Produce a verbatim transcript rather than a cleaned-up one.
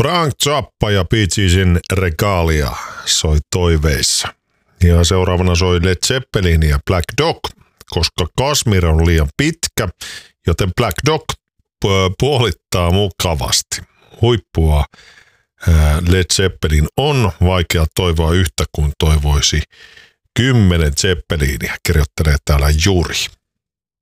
Frank Zappa ja Bee Geesin Regalia soi toiveissa. Ja seuraavana soi Led Zeppelin ja Black Dog, koska Kashmir on liian pitkä, joten Black Dog puolittaa mukavasti. Huippua Led Zeppelin on, vaikea toivoa yhtä kuin toivoisi kymmenen Zeppelinia, kirjoittelee täällä Juri.